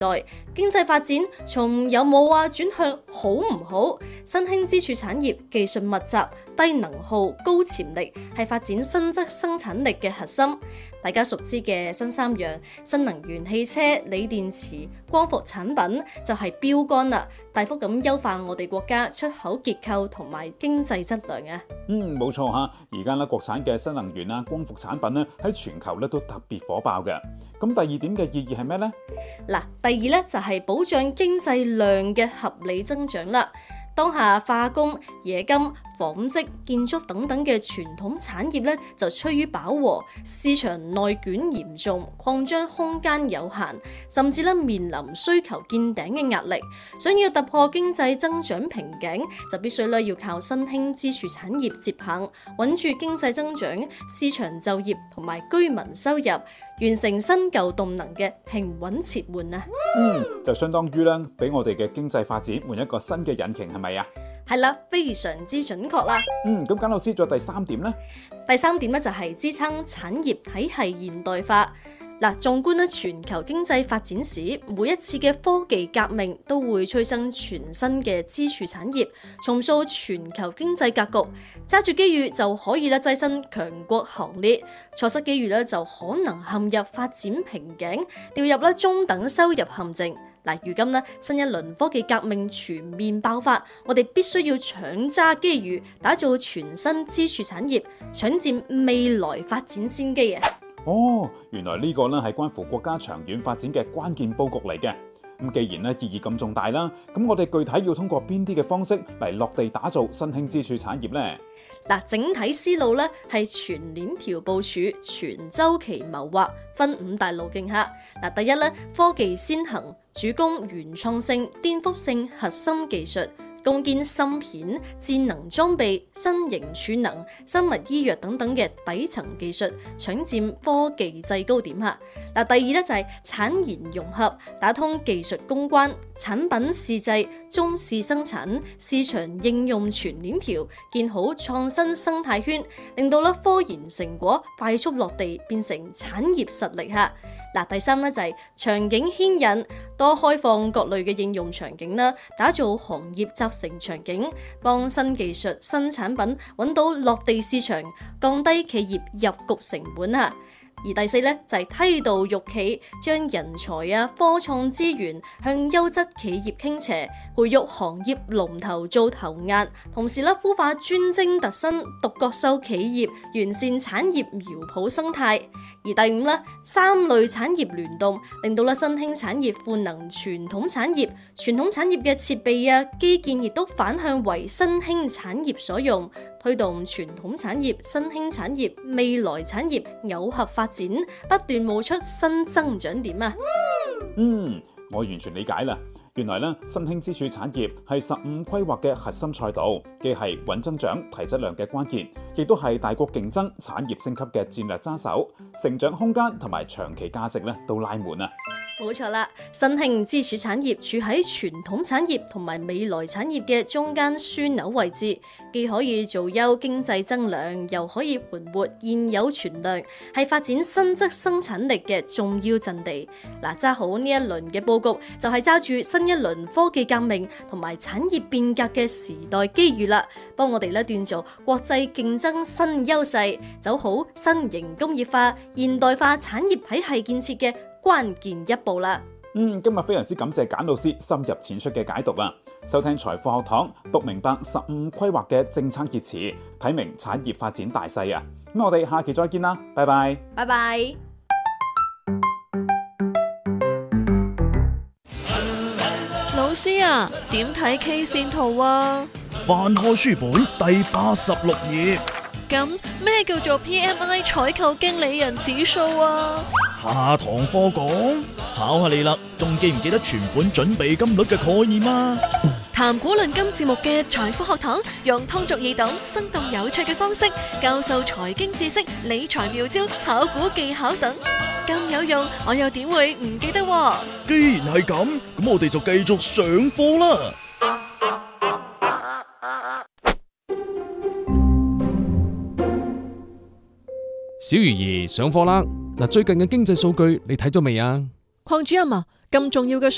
代，經濟發展從有冇轉向好唔好，新興支柱產業技術密集、低能耗、高潛力，係發展新質生產力嘅核心。大家熟知嘅新三樣新能源汽車、鋰電池、光伏產品就係標杆啦，大幅咁優化我哋國家出口結構同埋經濟質量啊！ 冇錯嚇，而家國產嘅新能源光伏產品喺全球都特別火爆嘅。咁第二點嘅意義係咩呢？ 嗱，第二就係保障經濟量嘅合理增長啦。當下化工、冶金、紡織、建築等等嘅傳統產業就趨於飽和，市場內卷嚴重，擴張空間有限，甚至面臨需求見頂嘅壓力。想要突破經濟增長瓶頸，就必須要靠新興支柱產業接棒，穩住經濟增長、市場就業同埋居民收入，完成新舊動能嘅平穩切換啊！ 就相當於俾我哋嘅經濟發展換一個新嘅引擎，係咪啊？ 係啦，非常之準確啦。 咁簡老師仲有第三點呢？ 第三點就係支撐產業體系現代化。嗱，縱觀全球經濟發展史，每一次嘅科技革命都會催生全新嘅支柱產業，重塑全球經濟格局。揸住機遇就可以躋身強國行列，錯失機遇就可能陷入發展瓶頸，掉入中等收入陷阱。嗱，如今新一輪科技革命全面爆發，我哋必須要搶揸機遇，打造全新支柱產業，搶佔未來發展先機啊！ 原來呢個係關乎國家長遠發展嘅關鍵佈局嚟嘅。咁既然意義咁重大啦，咁我哋具體要通過邊啲嘅方式嚟落地打造新興支柱產業呢？ 嗱，整體思路係全鏈條部署、全周期謀劃，分5大路徑下。嗱，第一科技先行，主攻原創性、顛覆性核心技術，攻堅芯片、智能裝備、新型儲能、生物醫藥等等嘅底層技術，搶佔科技制高點下。嗱，第二就係產研融合，打通技術攻關、產品試製、中試生產、市場應用全鏈條，建好創新生態圈，令到科研成果快速落地，變成產業實力下。嗱，第三就係場景牽引，多開放各類嘅應用場景啦，打造行業集成場景，幫新技術、新產品揾到落地市場，降低企業入局成本啊！而第四就係梯度育企，將人才科創資源向優質企業傾斜，培育行業龍頭做頭雁，同時孵化專精特新、獨角獸企業，完善產業苗圃生態。而第五3類產業聯動，令到新興產業賦能傳統產業，傳統產業嘅設備基建亦都反向為新興產業所用，推動傳統產業、新興產業、未來產業耦合發展，不斷冒出新增長點啊！ 我完全理解啦。原來新興支柱產業係15規劃嘅核心賽道，既係穩增長、提質量嘅關鍵，亦都係大國競爭、產業升級嘅戰略揸手，成長空間同埋長期價值都拉滿啊！ 冇錯啦，新興支柱產業處喺傳統產業同埋未來產業嘅中間樞紐位置，既可以做優經濟增量，又可以盤活現有存量，係發展新質生產力嘅重要陣地。嗱，揸好呢一輪嘅佈局，就係揸住新一輪科技革命同埋產業變革嘅時代機遇啦，幫我哋鍛造國際競爭新優勢，走好新型工業化、現代化產業體系建設嘅關鍵一步啦。 今日非常之感謝簡老師深入淺出嘅解讀啊！收聽財富學堂，讀明白15規劃嘅政策熱詞，睇明產業發展大勢啊！咁我哋下期再見啦，拜拜。 拜拜。 老師啊，點睇 K 線圖啊？ 翻開書本第86頁。 咁咩叫做 PMI 採購經理人指數啊？ 下堂課講，考下你啦，仲記唔記得存款準備金率嘅概念啊？ 談股論金節目嘅財富學堂，用通俗易懂、生動有趣嘅方式教授財經知識、理財妙招、炒股技巧等，咁有用，我又點會唔記得喎？ 既然係咁，咁我哋就繼續上課啦。 小魚兒上課啦！嗱，最近嘅經濟數據你睇咗未啊？ 鄺主任啊，咁重要嘅